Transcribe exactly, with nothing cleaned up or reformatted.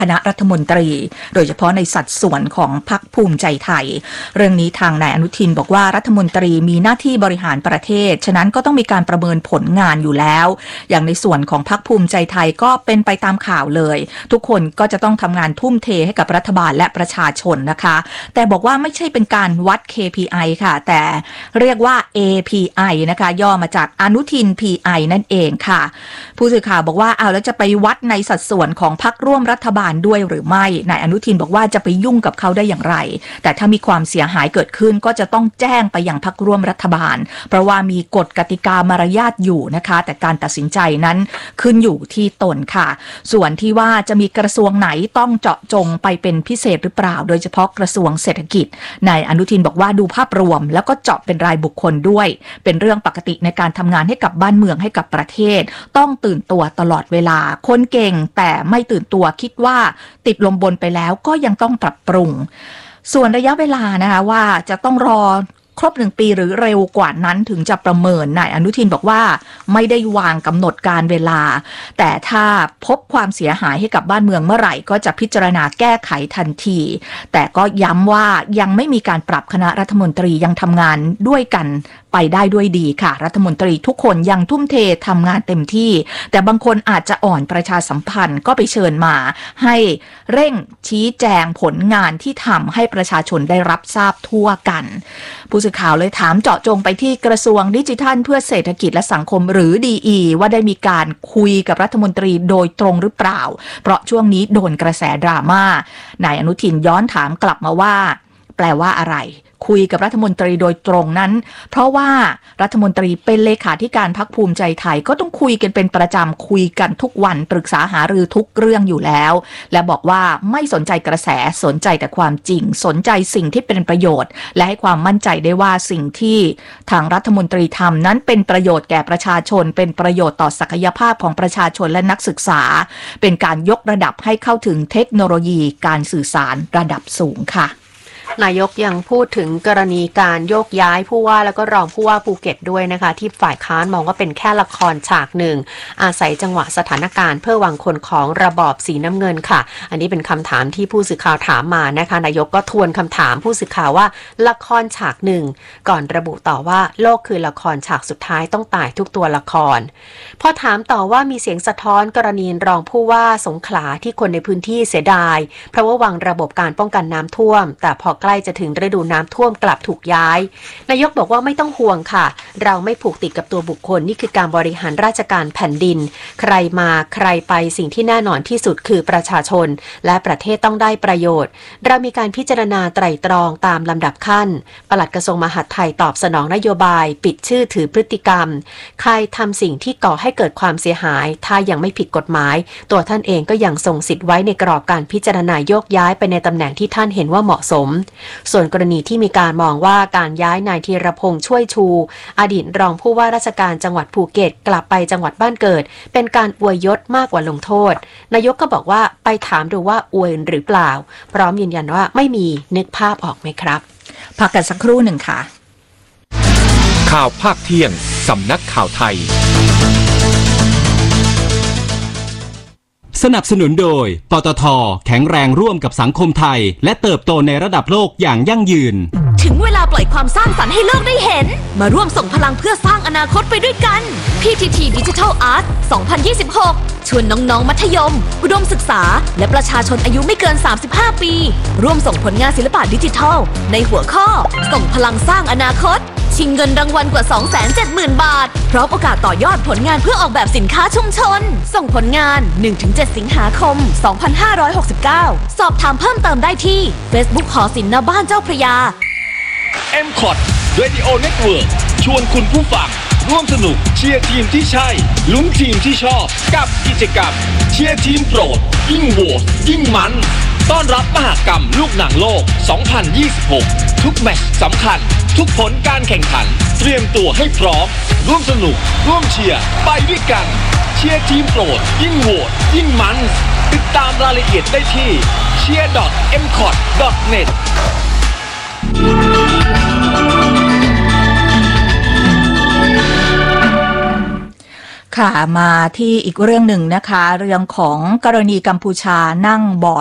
คณะรัฐมนตรีโดยเฉพาะในสัดส่วนของพรรคภูมิใจไทยเรื่องนี้ทางนายอนุทินบอกว่ารัฐมนตรีมีหน้าที่บริหารประเทศฉะนั้นก็ต้องมีการประเมินผลงานอยู่แล้วอย่างในส่วนของพรรคภูมิใจไทยก็เป็นไปตามข่าวเลยทุกคนก็จะต้องทำงานทุ่มเทให้กับรัฐบาลและประชาชนนะคะแต่บอกว่าไม่ใช่เป็นการวัด เค พี ไอ ค่ะแต่เรียกว่า เอ พี ไอ นะคะย่อมาจากอนุทิน พี ไอ นั่นเองค่ะผู้สื่อข่าวบอกว่าเอาแล้วจะไปวัดในสัดส่วนของพรรคร่วมรัฐบาลด้วยหรือไม่นายอนุทินบอกว่าจะไปยุ่งกับเขาได้อย่างไรแต่ถ้ามีความเสียหายเกิดขึ้นก็จะต้องแจ้งไปยังพรรคร่วมรัฐบาลเพราะว่ามีกฎกติกามารยาทอยู่นะคะแต่การตัดสินใจนั้นขึ้นอยู่ที่ตนค่ะส่วนที่ว่าจะมีกระทรวงไหนต้องเจาะจงไปเป็นพิเศษหรือเปล่าโดยเฉพาะกระทรวงเศรษฐกิจนายอนุทินบอกว่าดูภาพรวมแล้วก็เจาะเป็นรายบุคคลด้วยเป็นเรื่องปกติในการทำงานให้กับบ้านเมืองให้กับประเทศต้องตื่นตัวตลอดเวลาคนเก่งแต่ไม่ตื่นตัวคิดว่าติดลมบนไปแล้วก็ยังต้องปรับปรุงส่วนระยะเวลานะคะว่าจะต้องรอครบหนึ่งปีหรือเร็วกว่านั้นถึงจะประเมินนายอนุทินบอกว่าไม่ได้วางกำหนดการเวลาแต่ถ้าพบความเสียหายให้กับบ้านเมืองเมื่อไหร่ก็จะพิจารณาแก้ไขทันทีแต่ก็ย้ำว่ายังไม่มีการปรับคณะรัฐมนตรียังทำงานด้วยกันไปได้ด้วยดีค่ะรัฐมนตรีทุกคนยังทุ่มเททำงานเต็มที่แต่บางคนอาจจะอ่อนประชาสัมพันธ์ก็ไปเชิญมาให้เร่งชี้แจงผลงานที่ทำให้ประชาชนได้รับทราบทั่วกันผู้สื่อข่าวเลยถามเจาะจงไปที่กระทรวงดิจิทัลเพื่อเศรษฐกิจและสังคมหรือ ดี อี ว่าได้มีการคุยกับรัฐมนตรีโดยตรงหรือเปล่าเพราะช่วงนี้โดนกระแสดราม่านายอนุทินย้อนถามกลับมาว่าแปลว่าอะไรคุยกับรัฐมนตรีโดยตรงนั้นเพราะว่ารัฐมนตรีเป็นเลขาธิการพรรคภูมิใจไทยก็ต้องคุยกันเป็นประจำคุยกันทุกวันปรึกษาหารือทุกเรื่องอยู่แล้วและบอกว่าไม่สนใจกระแสสนใจแต่ความจริงสนใจสิ่งที่เป็นประโยชน์และให้ความมั่นใจได้ว่าสิ่งที่ทางรัฐมนตรีทำนั้นเป็นประโยชน์แก่ประชาชนเป็นประโยชน์ต่อศักยภาพของประชาชนและนักศึกษาเป็นการยกระดับให้เข้าถึงเทคโนโลยีการสื่อสารระดับสูงค่ะนายกยังพูดถึงกรณีการโยกย้ายผู้ว่าแล้วก็รองผู้ว่าภูเก็ตด้วยนะคะที่ฝ่ายค้านมองว่าเป็นแค่ละครฉากหนึ่งอาศัยจังหวะสถานการณ์เพื่อหวังคนของระบอบสีน้ำเงินค่ะอันนี้เป็นคำถามที่ผู้สื่อข่าวถามมานะคะนายกก็ทวนคำถามผู้สื่อข่าวว่าละครฉากหนึ่งก่อนระบุต่อว่าโลกคือละครฉากสุดท้ายต้องตายทุกตัวละครพอถามต่อว่ามีเสียงสะท้อนกรณีรองผู้ว่าสงขลาที่คนในพื้นที่เสียดายเพราะว่าวางระบบการป้องกันน้ำท่วมแต่พอใกล้จะถึงฤดูน้ำท่วมกลับถูกย้ายนายกบอกว่าไม่ต้องห่วงค่ะเราไม่ผูกติดกับตัวบุคคลนี่คือการบริหารราชการแผ่นดินใครมาใครไปสิ่งที่แน่นอนที่สุดคือประชาชนและประเทศต้องได้ประโยชน์เรามีการพิจารณาไตร่ตรองตามลำดับขั้นปลัดกระทรวงมหาดไทยตอบสนองนโยบายปิดชื่อถือพฤติกรรมใครทำสิ่งที่ก่อให้เกิดความเสียหายถ้ายังไม่ผิดกฎหมายตัวท่านเองก็ยังทรงสิทธิ์ไว้ในกรอบการพิจารณาโยกย้ายไปในตำแหน่งที่ท่านเห็นว่าเหมาะสมส่วนกรณีที่มีการมองว่าการย้ายนายธีรพงษ์ช่วยชูอดีตรองผู้ว่าราชการจังหวัดภูเก็ตกลับไปจังหวัดบ้านเกิดเป็นการอวยยศมากกว่าลงโทษนายกก็บอกว่าไปถามดูว่าอวยหรือเปล่าพร้อมยืนยันว่าไม่มีนึกภาพออกไหมครับพักกันสักครู่หนึ่งค่ะข่าวภาคเที่ยงสำนักข่าวไทยสนับสนุนโดยปตท.แข็งแรงร่วมกับสังคมไทยและเติบโตในระดับโลกอย่างยั่งยืนถึงเวลาปล่อยความสร้างสรรค์ให้โลกได้เห็นมาร่วมส่งพลังเพื่อสร้างอนาคตไปด้วยกัน พี ที ที Digital Art สองพันยี่สิบหกชวนน้องๆมัธยมอุดมศึกษาและประชาชนอายุไม่เกินสามสิบห้าปีร่วมส่งผลงานศิลปะดิจิทัลในหัวข้อส่งพลังสร้างอนาคตชิงเงินรางวัลกว่า สองแสนเจ็ดหมื่น บาทพร้อมโอกาสต่อยอดผลงานเพื่อออกแบบสินค้าชุมชนส่งผลงาน หนึ่งถึงเจ็ด สิงหาคม สองพันห้าร้อยหกสิบเก้า สอบถามเพิ่มเติมได้ที่ Facebook หอศิลป์ณบ้านเจ้าพระยาเอ็ม คอท Radio Network ชวนคุณผู้ฟังร่วมสนุกเชียร์ทีมที่ใช่ลุ้นทีมที่ชอบกับกิจกรรมเชียร์ทีมโปรดยิ่งโหวตยิ่งมันต้อนรับมหกรรมลูกหนังโลก สองพันยี่สิบหก ทุกแมตช์สำคัญทุกผลการแข่งขันเตรียมตัวให้พร้อมร่วมสนุกร่วมเชียร์ไปด้วยกันเชียร์ทีมโปรดยิ่งโหวตยิ่งมันติดตามรายละเอียดได้ที่ เชียร์ ดอท เอ็ม คอท ดอท เน็ตค่ะมาที่อีกเรื่องหนึ่งนะคะเรื่องของกรณีกัมพูชานั่งบอร์ด